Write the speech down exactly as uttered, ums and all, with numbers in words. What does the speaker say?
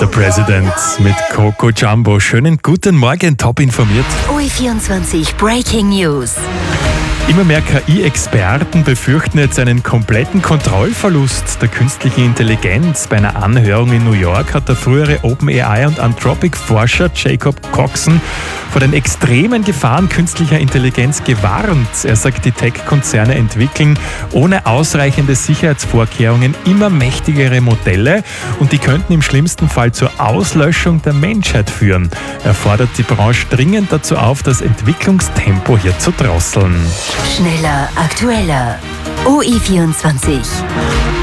The President mit Coco Jumbo. Schönen guten Morgen, top informiert. O E vierundzwanzig Breaking News. Immer mehr K I-Experten befürchten jetzt einen kompletten Kontrollverlust der künstlichen Intelligenz. Bei einer Anhörung in New York hat der frühere OpenAI und Anthropic-Forscher Jacob Coxon vor den extremen Gefahren künstlicher Intelligenz gewarnt. Er sagt, die Tech-Konzerne entwickeln ohne ausreichende Sicherheitsvorkehrungen immer mächtigere Modelle und die könnten im schlimmsten Fall zur Auslöschung der Menschheit führen. Er fordert die Branche dringend dazu auf, das Entwicklungstempo hier zu drosseln. Schneller, aktueller. O E vierundzwanzig.